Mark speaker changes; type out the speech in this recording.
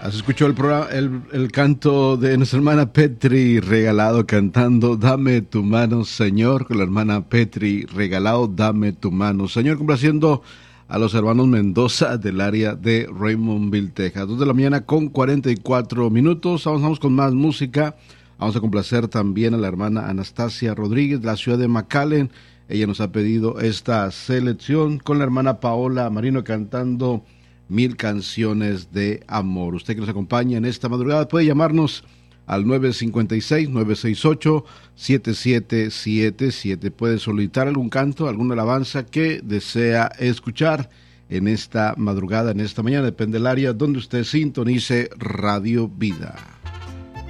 Speaker 1: Has escuchado el canto de nuestra hermana Petri Regalado cantando Dame tu mano, Señor, con la hermana Petri Regalado, Dame tu mano, Señor, complaciendo a los hermanos Mendoza del área de Raymondville, Texas. 2 de la mañana con 44 minutos. Avanzamos con más música. Vamos a complacer también a la hermana Anastasia Rodríguez de la ciudad de McAllen. Ella nos ha pedido esta selección con la hermana Paola Marino cantando 1000 canciones de amor. Usted que nos acompaña en esta madrugada puede llamarnos al 956-968-7777. Puede solicitar algún canto, alguna alabanza que desea escuchar en esta madrugada, en esta mañana, depende del área donde usted sintonice Radio Vida.